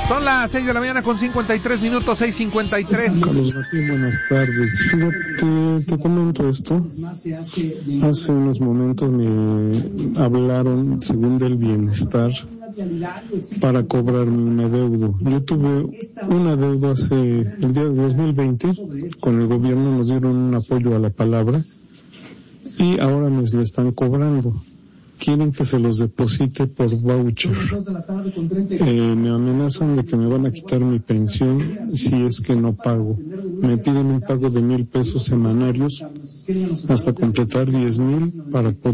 Son las 6 de la mañana con 53 minutos, 6:53. Carlos Martín, buenas tardes. Fíjate, te comento esto. Hace unos momentos me hablaron, según del bienestar, para cobrarme un adeudo. Yo tuve un adeudo el día de 2020, con el gobierno nos dieron un apoyo a la palabra y ahora me lo están cobrando. Quieren que se los deposite por voucher. Me amenazan de que me van a quitar mi pensión si es que no pago. Me piden un pago de 1,000 pesos semanarios hasta completar 10,000 para poder